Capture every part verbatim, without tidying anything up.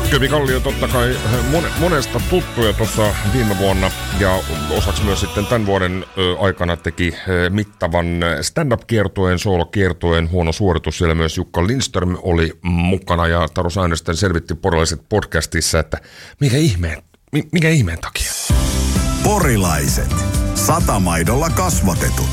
Köpi Kallio totta kai monesta tuttuja tuossa viime vuonna ja osaksi myös sitten tämän vuoden aikana teki mittavan stand-up-kiertueen, soolo-kiertueen, huono suoritus. Siellä myös Jukka Lindström oli mukana ja Taru Sainiosten selvitti Porilaiset podcastissa, että mikä ihmeen, mikä ihmeen takia. Porilaiset. Satamaidolla kasvatetut.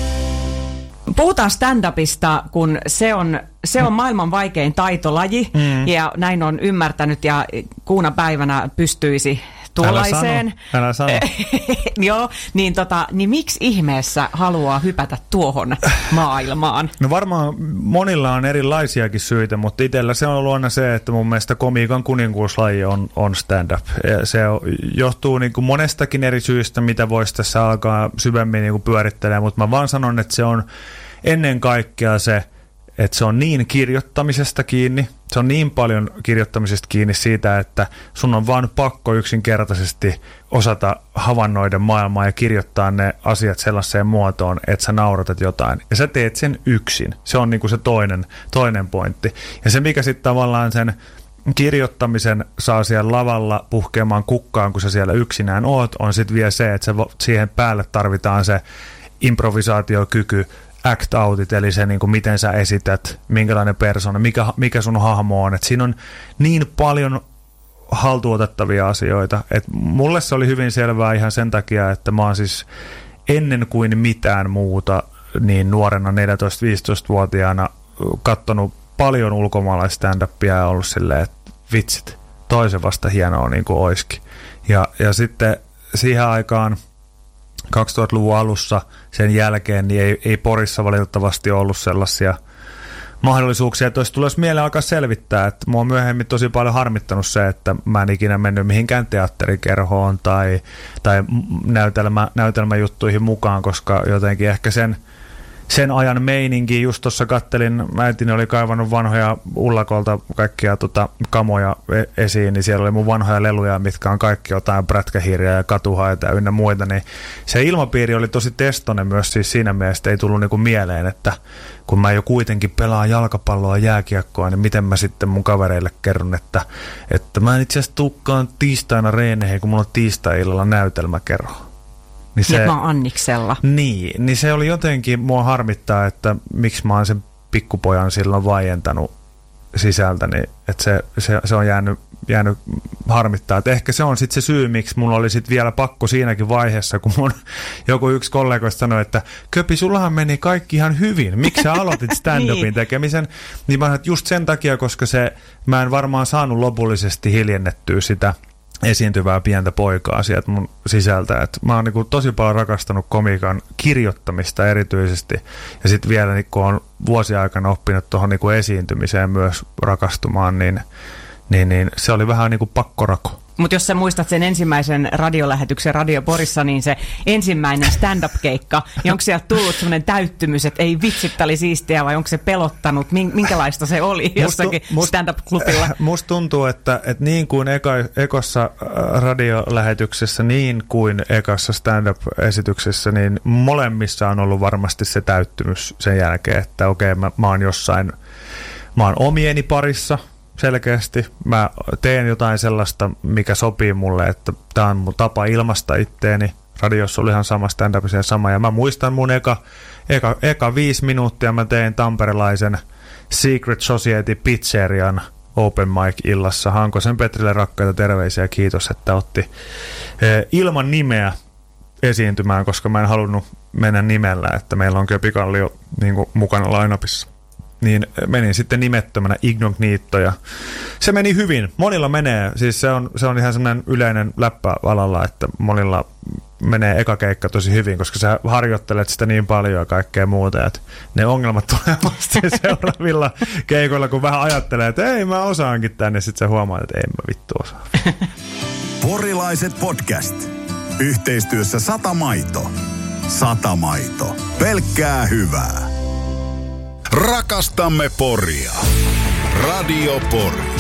Puhutaan stand-upista, kun se on, se on maailman vaikein taitolaji, mm. ja näin on ymmärtänyt, ja kuuna päivänä pystyisi tuollaiseen. Älä sano. Älä sano. Joo, niin, tota, niin miksi ihmeessä haluaa hypätä tuohon maailmaan? No varmaan monilla on erilaisiakin syitä, mutta itsellä se on ollut aina se, että mun mielestä komiikan kuninkuuslaji on, on stand-up. Ja se on, johtuu niin kuin monestakin eri syistä, mitä voisi tässä alkaa syvemmin niin kuin pyörittelemään, mutta mä vaan sanon, että se on ennen kaikkea se, että se on niin kirjoittamisesta kiinni, se on niin paljon kirjoittamisesta kiinni siitä, että sun on vaan pakko yksinkertaisesti osata havainnoida maailmaa ja kirjoittaa ne asiat sellaiseen muotoon, että sä nauratat jotain. Ja sä teet sen yksin. Se on niinku se toinen, toinen pointti. Ja se, mikä sitten tavallaan sen kirjoittamisen saa siellä lavalla puhkeamaan kukkaan, kun sä siellä yksinään oot, on sitten vielä se, että siihen päälle tarvitaan se improvisaatiokyky, act outit, eli se niin kuin miten sä esität, minkälainen persona, mikä, mikä sun hahmo on. Et siinä on niin paljon haltuotettavia asioita. Et mulle se oli hyvin selvää ihan sen takia, että mä oon siis ennen kuin mitään muuta niin nuorena neljätoista-viisitoista-vuotiaana kattonut paljon ulkomaalaista stand-upia ja ollut silleen, että vitsit, toisen vasta hienoa niin kuin oiskin. Ja, ja sitten siihen aikaan kaksituhattaluvun alussa sen jälkeen niin ei, ei Porissa valitettavasti ollut sellaisia mahdollisuuksia, että olisi tullut mieleen alkaa selvittää, että mua on myöhemmin tosi paljon harmittanut se, että mä en ikinä mennyt mihinkään teatterikerhoon tai, tai näytelmä, näytelmäjuttuihin mukaan, koska jotenkin ehkä sen Sen ajan meininki, just tuossa kattelin, äitini oli kaivannut vanhoja Ullakolta kaikkia tota, kamoja esiin, niin siellä oli mun vanhoja leluja, mitkä on kaikki jotain prätkähiiriä ja katuhaita ja ynnä muita, niin se ilmapiiri oli tosi testonen myös siis siinä mielessä, ei tullut niinku mieleen, että kun mä jo kuitenkin pelaan jalkapalloa ja jääkiekkoa, niin miten mä sitten mun kavereille kerron, että, että mä en itse asiassa tukkaan tiistaina reeneihin, kun mulla on tiistai-illalla näytelmäkerho. Niin se, mä oon Anniksella. Niin, niin se oli jotenkin, mua harmittaa, että miksi mä oon sen pikkupojan silloin vaientanut sisältäni, että se, se, se on jäänyt, jäänyt harmittaa. Että ehkä se on sitten se syy, miksi mulla oli sitten vielä pakko siinäkin vaiheessa, kun mun joku yksi kollegoista sanoi, että Köpi, sullahan meni kaikki ihan hyvin. Miksi sä aloitit stand-upin niin. tekemisen? Niin mä sanoin, että just sen takia, koska se, mä en varmaan saanut lopullisesti hiljennettyä sitä esiintyvää pientä poikaa sieltä mun sisältä. Et mä oon niinku tosi paljon rakastanut komiikan kirjoittamista erityisesti. Ja sitten vielä niin kun on vuosien aikana oppinut tuohon niinku esiintymiseen myös rakastumaan, niin, niin, niin se oli vähän niinku pakkorako. Mutta jos sä muistat sen ensimmäisen radiolähetyksen Radio Porissa, niin se ensimmäinen stand-up-keikka, niin onko sieltä tullut semmoinen täyttymys, että ei vitsit, oli siistiä, vai onko se pelottanut? Minkälaista se oli jossakin must, stand-up-klubilla? Musta tuntuu, että, että niin kuin eka, ekossa radiolähetyksessä, niin kuin ekassa stand-up-esityksessä, niin molemmissa on ollut varmasti se täyttymys sen jälkeen, että okei, mä, mä oon jossain, mä oon omieni parissa, selkeästi. Mä teen jotain sellaista, mikä sopii mulle, että tää on mun tapa ilmaista itteeni. Radiossa oli ihan sama, stand-upissa sama. Ja mä muistan mun eka, eka, eka viisi minuuttia mä tein tamperelaisen Secret Society pizzerian open mic illassa. Hankosen Petrille rakkaita terveisiä, kiitos, että otti eh, ilman nimeä esiintymään, koska mä en halunnut mennä nimellä, että meillä on Köpi Kallio niin kuin mukana line-upissa. Niin menin sitten nimettömänä Ignognito ja se meni hyvin. Monilla menee, siis se on, se on ihan semmoinen yleinen läppä alalla, että monilla menee eka keikka tosi hyvin, koska sä harjoittelet sitä niin paljon ja kaikkea muuta, että ne ongelmat tulee vasta seuraavilla keikoilla, kun vähän ajattelee, että ei mä osaankin tänne, sitten sä huomaat, että ei mä vittu osaa. Porilaiset podcast. Yhteistyössä Satamaito. Satamaito. Pelkkää hyvää. Rakastamme Poria. Radio Pori.